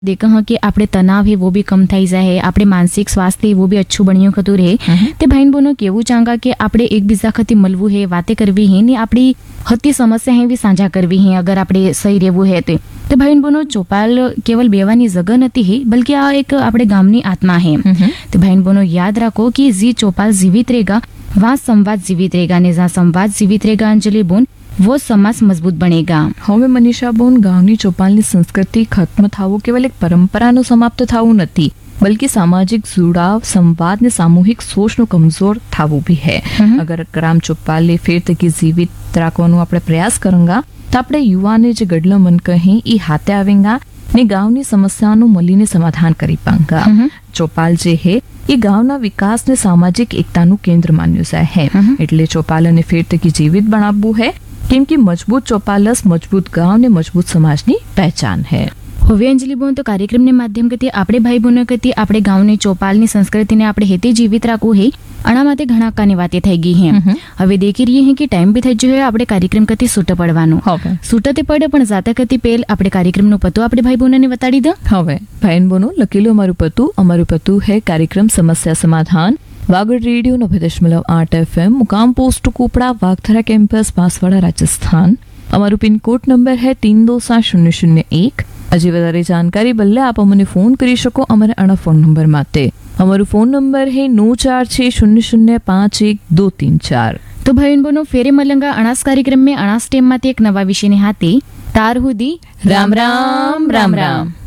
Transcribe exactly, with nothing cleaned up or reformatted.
देखा हाँ कि आपणे तनाव है वो भी कम થઈ જાય આપણે માનસિક સ્વાસ્થ્ય वो भी अच्छું બન્યું ખતું રહે તે ભાઈન બોનો કેવું ચાંગા કે આપણે એકબીજા ખતી મળવું હે વાતે કરવી હે ને આપણી હતી સમસ્યા હે भी સાંझा કરવી હે अगर આપણે સહી રહેવું હે તે તે ભાઈન બોનો ચોપાલ કેવલ બેવાની જગહ નથી હે बल्कि આ એક આપણે ગામની આત્મા હે તે ભાઈન બોનો યાદ રાખો कि जी चौपाल जीवित रहेगा वहाँ संवाद जीवित रहेगा ने जहाँ संवाद जीवित रहेगा अंजलि बोन वो समाज मजबूत बनेगा। હવે મનીષા બોન ગામની ચોપાલની સંસ્કૃતિ ખત્મ થવું કેવલ એક પરંપરાનું સમાપ્ત થવું નથી बल्कि सामाजिक जुड़ाव संवाद ने सामूहिक सोच નું कमजोर થવું भी है। अगर ग्राम चौपाल फिर तक जीवित રાખવાનો આપણે પ્રયાસ કરાંગા તો આપણે યુવાને જે ગડલો મન કહી એ હાથે આવેંગા ને ગામની સમસ્યાનું મળીને સમાધાન કરી પાંગા। ચોપાલ જે હે એ ગામના વિકાસને સામાજિક એકતાનું કેન્દ્ર માન્યું જાય હે એટલે ચોપાલને ફેર તકી જીવિત બનાવવું હે કેમ કે મજબૂત ચોપાલસ મજબૂત ગામ ને મજબૂત સમાજની પહેચાન है। હવે અંજલિ બોન તો કાર્યક્રમને માધ્યમ કતી આપણે ભાઈ બહેનો કતી આપણે ગામની ચોપાલની સંસ્કૃતિને આપણે હેતે જીવિત રાખવું હે આના માટે ઘણા કાની વાતે થઈ ગઈ હે। હવે દેખી રહી હે કે ટાઈમ બી થઈ ગયો હે આપણે કાર્યક્રમ કતી સૂટ પડવાનું સૂટતે પડે પણ જાતા કતી પેલ આપણે કાર્યક્રમનો પતો આપણે ભાઈ બહેનોને બતાડી દો। હવે ભાઈ બહેનો લખી લો અમારું પતું અમારું પતું है कार्यक्रम समस्या समाधान वागड़ रेडियो नब्बे दशमलव आठ एफ एम मुकाम post कोपड़ा वागथरा campus Banswara Rajasthan. अमरु pin code number है तीन दो सात शून्य शून्य एक। हजी वधारे जानकारी बदले आप अमने फोन करी शको अमरे अणा फोन नंबर माटे। अमरु फोन नंबर है नौ चार छह शून्य शून्य पांच एक दो तीन चार। तो भाई बहनों फेरे मलंगा अनास कार्यक्रम में अनास टेम माते एक नवा विषय ने हाथे तार हुदी राम राम राम राम।